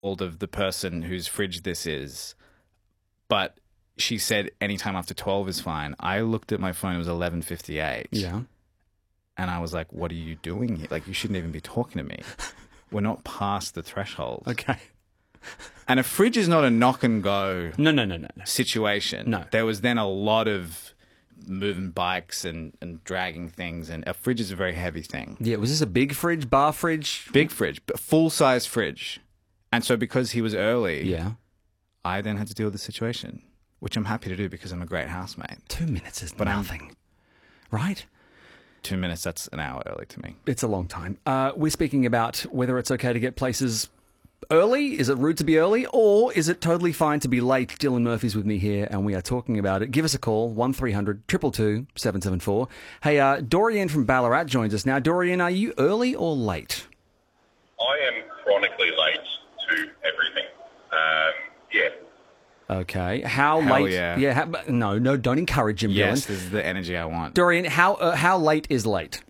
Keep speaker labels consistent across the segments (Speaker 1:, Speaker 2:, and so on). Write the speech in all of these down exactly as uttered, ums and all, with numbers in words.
Speaker 1: of the person whose fridge this is, but she said anytime after twelve is fine. I looked at my phone, it was eleven fifty-eight.
Speaker 2: Yeah.
Speaker 1: And I was like, what are you doing here? Like, you shouldn't even be talking to me. We're not past the threshold.
Speaker 2: Okay.
Speaker 1: And a fridge is not a knock and go
Speaker 2: No, no, no, no, no.
Speaker 1: situation.
Speaker 2: No.
Speaker 1: There was then a lot of moving bikes and, and dragging things, and a fridge is a very heavy thing.
Speaker 2: Yeah, was this a big fridge, bar fridge?
Speaker 1: Big fridge, but full-size fridge. And so because he was early,
Speaker 2: Yeah.
Speaker 1: I then had to deal with the situation, which I'm happy to do because I'm a great housemate.
Speaker 2: Two minutes is
Speaker 1: But I'm-
Speaker 2: nothing, right?
Speaker 1: Two minutes, that's an hour early to me.
Speaker 2: It's a long time. Uh, we're speaking about whether it's okay to get places early. Is it rude to be early, or is it totally fine to be late? Dylan Murphy's with me here, and we are talking about it. Give us a call, one three hundred two two two seven seven four. Hey, uh, Dorian from Ballarat joins us now. Dorian, are you early or late?
Speaker 3: I am chronically late to everything. Um, yeah.
Speaker 2: Okay. How
Speaker 1: Hell
Speaker 2: late?
Speaker 1: yeah.
Speaker 2: Yeah. How, no, no, don't encourage him,
Speaker 1: Yes,
Speaker 2: Dylan.
Speaker 1: this is the energy I want.
Speaker 2: Dorian, how uh, how late is late?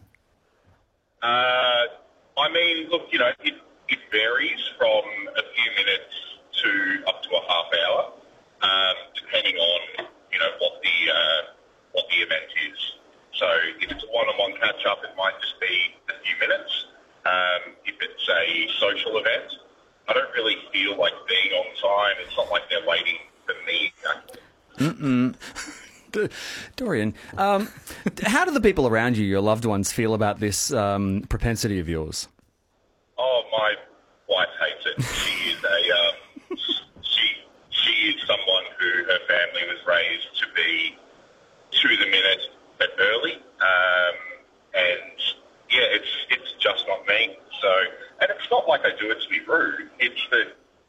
Speaker 3: Uh, I mean, look, you know, it, it varies from a few minutes to up to a half hour, um, depending on, you know, what the uh, what the event is. So if it's a one-on-one catch-up, it might just be a few minutes. Um, if it's a social event, I don't really feel like being on time. It's not like they're waiting for me, actually.
Speaker 2: D- Dorian, um, how do the people around you, your loved ones, feel about this um, propensity of yours?
Speaker 3: Oh, my wife hates it. She is a um, she she is someone who her family was raised to be to the minute but early, um, and yeah, it's it's just not me. So, and it's not like I do it to be rude. It's that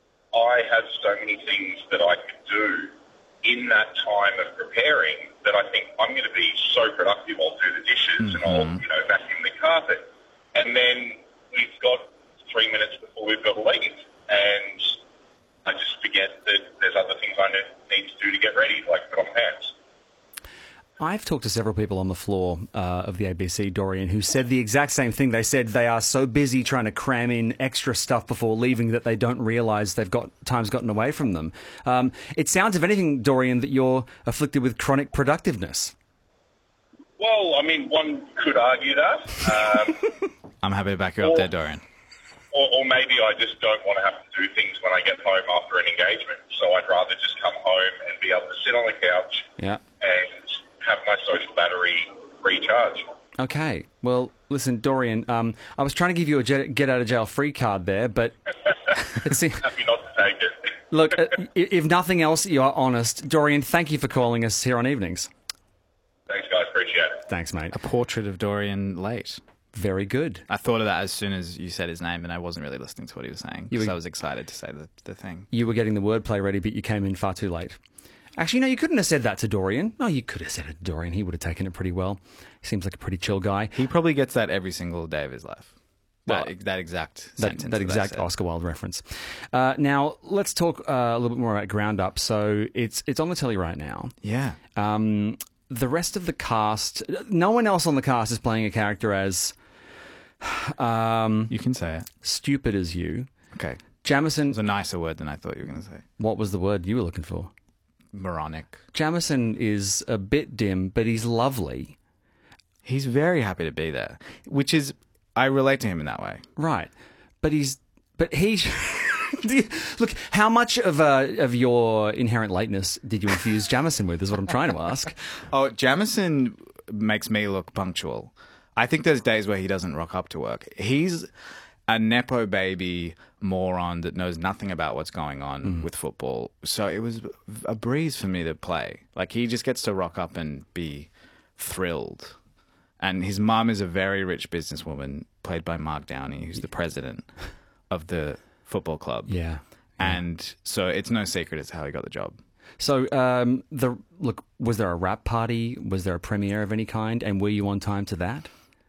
Speaker 3: I have so many things that I could do in that time of preparing that I think I'm going to be so productive. I'll do the dishes and I'll, you know, vacuum the carpet. And then we've got three minutes before we've got to leave. And I just forget that there's other things I need to do to get ready, like put on pants.
Speaker 2: I've talked to several people on the floor uh, of the A B C, Dorian, who said the exact same thing. They said they are so busy trying to cram in extra stuff before leaving that they don't realise they've got time's gotten away from them. Um, it sounds, if anything, Dorian, that you're afflicted with chronic productiveness.
Speaker 3: Well, I mean, one could argue that. Um,
Speaker 1: I'm happy to back you up there, Dorian.
Speaker 3: or, or maybe I just don't want to have to do things when I get home after an engagement. So I'd rather just come home and be able to sit on the couch
Speaker 2: Yeah.
Speaker 3: and have my social battery recharge.
Speaker 2: Okay. Well, listen, Dorian, um, I was trying to give you a jet- get-out-of-jail-free card there, but it seems...
Speaker 3: Happy not to take it.
Speaker 2: Look, uh, if nothing else, you're honest. Dorian, thank you for calling us here on Evenings.
Speaker 3: Thanks, guys. Appreciate it.
Speaker 2: Thanks, mate.
Speaker 1: A portrait of Dorian late.
Speaker 2: Very good.
Speaker 1: I thought of that as soon as you said his name, and I wasn't really listening to what he was saying
Speaker 2: You
Speaker 1: because
Speaker 2: were-
Speaker 1: I was excited to say the, the thing.
Speaker 2: You were getting the wordplay ready, but you came in far too late. Actually, no, you couldn't have said that to Dorian. No, you could have said it to Dorian. He would have taken it pretty well. He seems like a pretty chill guy.
Speaker 1: He probably gets that every single day of his life.
Speaker 2: Well,
Speaker 1: that, that exact
Speaker 2: That,
Speaker 1: sentence.
Speaker 2: that exact
Speaker 1: I said.
Speaker 2: Oscar Wilde reference. Uh, now, let's talk uh, a little bit more about Ground Up. So it's it's on the telly right now.
Speaker 1: Yeah.
Speaker 2: Um, the rest of the cast, no one else on the cast is playing a character as um,
Speaker 1: You can say it.
Speaker 2: stupid as you.
Speaker 1: Okay.
Speaker 2: Jamison,
Speaker 1: It's a nicer word than I thought you were going to say.
Speaker 2: what was the word you were looking for?
Speaker 1: Moronic.
Speaker 2: Jamison is a bit dim, but he's lovely.
Speaker 1: He's very happy to be there, which is, I relate to him in that way.
Speaker 2: Right. But he's, but he, look, how much of uh, of your inherent lateness did you infuse Jamison with is what I'm trying to ask.
Speaker 1: Oh, Jamison makes me look punctual. I think there's days where he doesn't rock up to work. He's a Nepo baby moron that knows nothing about what's going on
Speaker 2: Mm.
Speaker 1: with football. So it was a breeze for me to play. Like, he just gets to rock up and be thrilled. And his mum is a very rich businesswoman, played by Mark Downey, who's the president of the football club.
Speaker 2: Yeah.
Speaker 1: And so it's no secret as to how he got the job.
Speaker 2: So, um, the look, was there a rap party? Was there a premiere of any kind? And were you on time to that?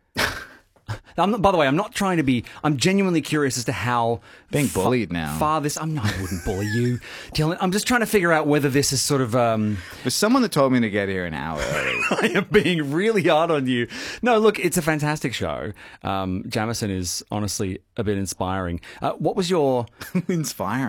Speaker 2: I'm not, by the way, I'm not trying to be. I'm genuinely curious as to how
Speaker 1: Being
Speaker 2: fa-
Speaker 1: bullied now.
Speaker 2: Far this, I'm not. I wouldn't bully you, Dylan. I'm just trying to figure out whether this is sort of. Um,
Speaker 1: There's someone that told me to get here an hour early.
Speaker 2: I am being really hard on you. No, look, it's a fantastic show. Um, Jamison is honestly a bit inspiring. Uh, what was your
Speaker 1: Inspiring.